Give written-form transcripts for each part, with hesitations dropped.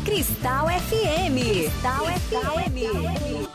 Cristal FM. Cristal FM.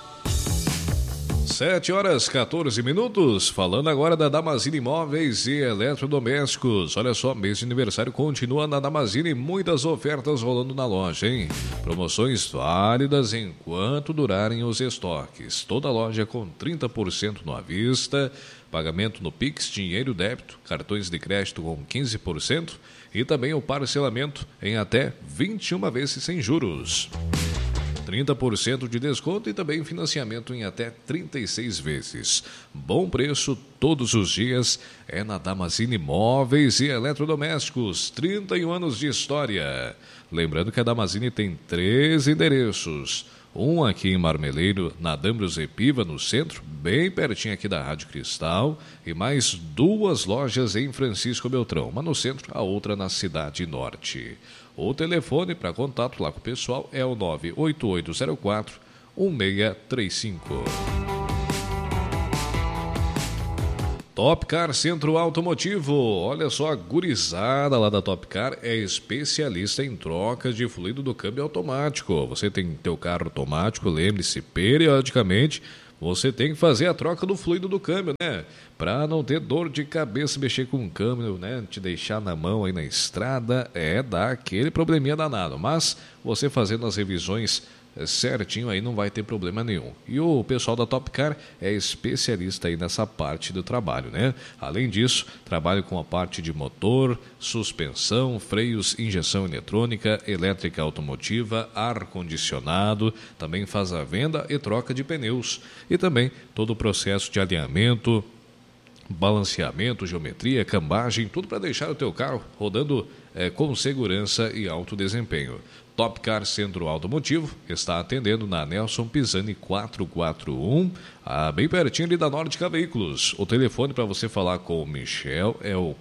7h14. Falando agora da Damazini Móveis e Eletrodomésticos. Olha só, mês de aniversário continua na Damazini, muitas ofertas rolando na loja, hein? Promoções válidas enquanto durarem os estoques. Toda loja com 30% no à vista, pagamento no Pix, dinheiro débito, cartões de crédito com 15% e também o parcelamento em até 21 vezes sem juros. 30% de desconto e também financiamento em até 36 vezes. Bom preço todos os dias é na Damazini Móveis e Eletrodomésticos. 31 anos de história. Lembrando que a Damazini tem 3 endereços. Um aqui em Marmeleiro, na Dambros Epiva, no centro, bem pertinho aqui da Rádio Cristal. E mais 2 lojas em Francisco Beltrão. Uma no centro, a outra na Cidade Norte. O telefone para contato lá com o pessoal é o 98804-1635. Top Car Centro Automotivo. Olha só, a gurizada lá da Top Car é especialista em trocas de fluido do câmbio automático. Você tem teu carro automático, lembre-se, periodicamente você tem que fazer a troca do fluido do câmbio, né? Para não ter dor de cabeça, mexer com o câmbio, né? Te deixar na mão aí na estrada, dá aquele probleminha danado. Mas você fazendo as revisões certinho aí não vai ter problema nenhum. E o pessoal da Top Car é especialista aí nessa parte do trabalho, né? Além disso, trabalha com a parte de motor, suspensão, freios, injeção eletrônica, elétrica automotiva, ar-condicionado, também faz a venda e troca de pneus. E também todo o processo de alinhamento, balanceamento, geometria, cambagem, tudo para deixar o teu carro rodando com segurança e alto desempenho. Top Car Centro Automotivo está atendendo na Nelson Pisani 441, bem pertinho ali da Nórdica Veículos. O telefone para você falar com o Michel é o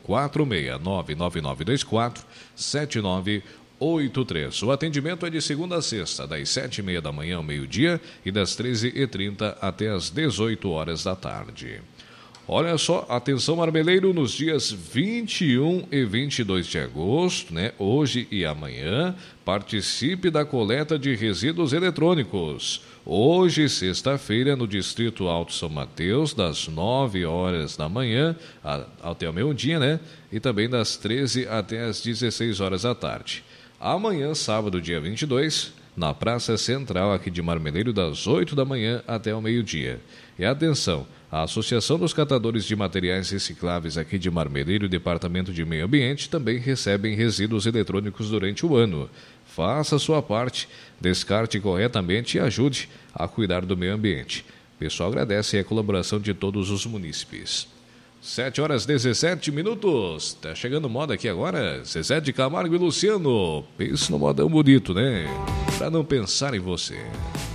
469-9924-7983. O atendimento é de segunda a sexta, das 7h30 da manhã ao meio-dia e das 13h30 até as 18 horas da tarde. Olha só, atenção Marmeleiro, nos dias 21 e 22 de agosto, né, hoje e amanhã, participe da coleta de resíduos eletrônicos. Hoje, sexta-feira, no Distrito Alto São Mateus, das 9 horas da manhã até o meio-dia, né, e também das 13 até as 16 horas da tarde. Amanhã, sábado, dia 22, na Praça Central aqui de Marmeleiro, das 8 da manhã até o meio-dia. E atenção, a Associação dos Catadores de Materiais Recicláveis aqui de Marmeleiro e Departamento de Meio Ambiente também recebem resíduos eletrônicos durante o ano. Faça a sua parte, descarte corretamente e ajude a cuidar do meio ambiente. O pessoal agradece a colaboração de todos os munícipes. 7h17. Tá chegando moda aqui agora. Zezé de Camargo e Luciano. Pense no modão bonito, né? Pra não pensar em você.